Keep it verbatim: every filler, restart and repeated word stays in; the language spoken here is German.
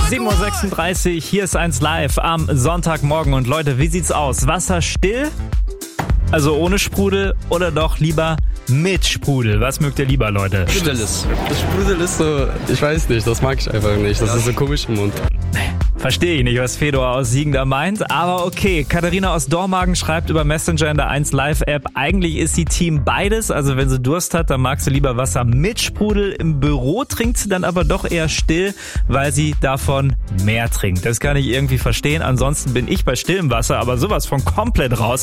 sieben Uhr sechsunddreißig, hier ist eins live am Sonntagmorgen. Und Leute, wie sieht's aus? Wasser still? Also ohne Sprudel oder doch lieber mit Sprudel? Was mögt ihr lieber, Leute? Stilles. Das Sprudel ist so, ich weiß nicht, das mag ich einfach nicht. Das ist so komisch im Mund. Verstehe ich nicht, was Fedor aus Siegen da meint, aber okay. Katharina aus Dormagen schreibt über Messenger in der eins Live App, eigentlich ist sie Team beides, also wenn sie Durst hat, dann mag sie lieber Wasser mit Sprudel. Im Büro trinkt sie dann aber doch eher still, weil sie davon mehr trinkt. Das kann ich irgendwie verstehen, ansonsten bin ich bei stillem Wasser aber sowas von komplett raus.